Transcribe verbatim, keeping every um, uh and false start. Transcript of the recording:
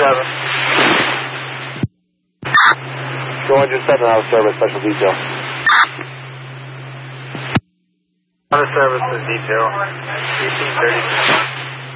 seven. Go one two seven, out of service, special detail. Out of service to detail. eighteen thirty.